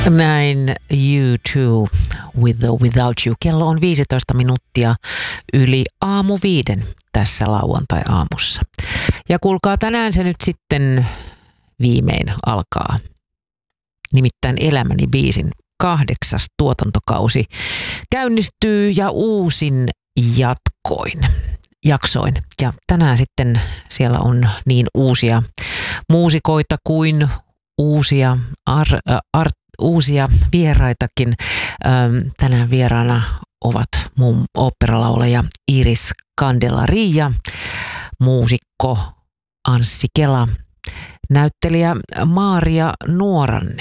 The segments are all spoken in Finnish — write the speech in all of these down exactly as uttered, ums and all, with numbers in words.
Näin You Too with the Without You. Kello on viisitoista minuuttia yli aamu viiden tässä lauantai-aamussa. Ja kuulkaa, tänään se nyt sitten viimein alkaa. Nimittäin Elämäni biisin kahdeksas tuotantokausi käynnistyy ja uusin jatkoin, jaksoin. Ja tänään sitten siellä on niin uusia muusikoita kuin uusia ar, ar, uusia vieraitakin. Tänään vieraana ovat muun oopperalaulaja Iris Candelaria, muusikko Anssi Kela, näyttelijä Maaria Nuoranne.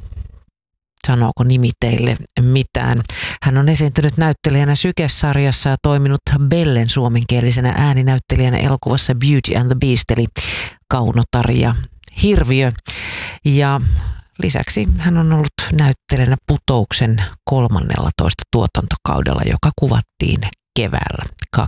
Sanooko nimi teille mitään? Hän on esiintynyt näyttelijänä Syke-sarjassa ja toiminut Bellen suomenkielisenä ääninäyttelijänä elokuvassa Beauty and the Beast eli Kaunotar ja Hirviö. Ja lisäksi hän on ollut näyttelijänä Putouksen kolmannellatoista tuotantokaudella, joka kuvattiin keväällä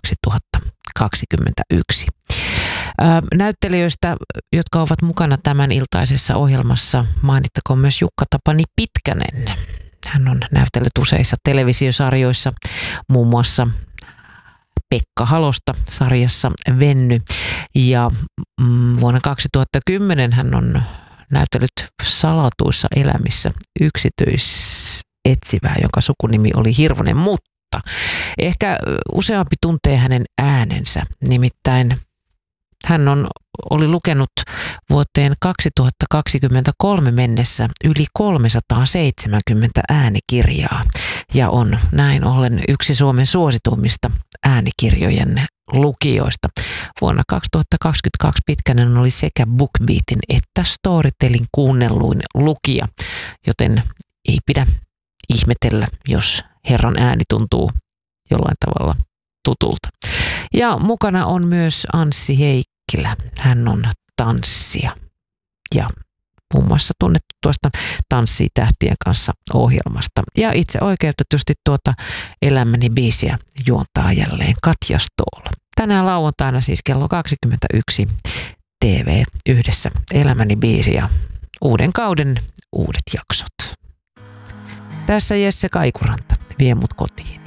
kaksituhattakaksikymmentäyksi. Ää, näyttelijöistä, jotka ovat mukana tämän iltaisessa ohjelmassa, mainittakoon myös Jukka-Tapani Pitkänen. Hän on näytellyt useissa televisiosarjoissa, muun muassa Pekka Halosta sarjassa Venny. Ja mm, vuonna kaksituhattakymmenen hän on näytellyt Salatuissa elämissä yksityisetsivää, jonka sukunimi oli Hirvonen, mutta ehkä useampi tuntee hänen äänensä. Nimittäin hän on, oli lukenut vuoteen kaksituhattakaksikymmentäkolme mennessä yli kolmesataaseitsemänkymmentä äänikirjaa ja on näin ollen yksi Suomen suosituimmista äänikirjojen lukijoista. Vuonna kaksituhattakaksikymmentäkaksi Pitkänen oli sekä BookBeatin että Storytelin kuunnelluin lukija, joten ei pidä ihmetellä, jos herran ääni tuntuu jollain tavalla tutulta. Ja mukana on myös Anssi Heikkilä. Hän on tanssija ja muun muassa tunnettu tuosta Tanssii tähtien kanssa -ohjelmasta. Ja itse oikeutetusti tuota Elämäni biisiä juontaa jälleen Katja Stoll. Tänään lauantaina siis kello kaksikymmentäyksi T V yhdessä Elämäni biisi ja uuden kauden uudet jaksot. Tässä Jesse Kaikuranta, Vie mut kotiin.